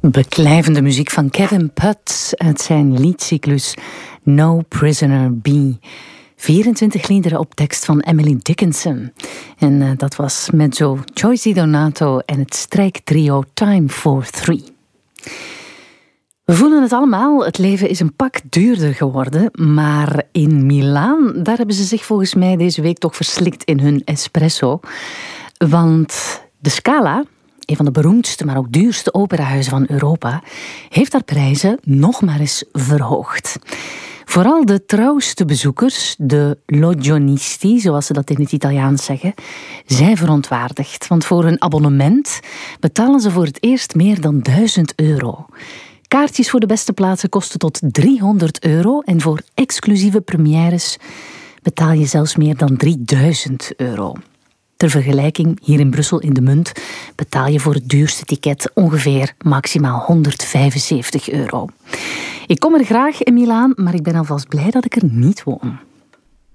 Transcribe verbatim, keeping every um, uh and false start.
Beklijvende muziek van Kevin Putt uit zijn liedcyclus No Prisoner B. vierentwintig liederen op tekst van Emily Dickinson. En uh, dat was mezzo Joyce Donato en het strijktrio Time for Three. We voelen het allemaal, het leven is een pak duurder geworden. Maar in Milaan, daar hebben ze zich volgens mij deze week toch verslikt in hun espresso. Want de Scala, een van de beroemdste, maar ook duurste operahuizen van Europa, heeft haar prijzen nog maar eens verhoogd. Vooral de trouwste bezoekers, de logionisti, zoals ze dat in het Italiaans zeggen, zijn verontwaardigd. Want voor hun abonnement betalen ze voor het eerst meer dan duizend euro. Kaartjes voor de beste plaatsen kosten tot driehonderd euro en voor exclusieve premières betaal je zelfs meer dan drieduizend euro. Ter vergelijking, hier in Brussel in de Munt betaal je voor het duurste ticket ongeveer maximaal honderdvijfenzeventig euro. Ik kom er graag in Milaan, maar ik ben alvast blij dat ik er niet woon.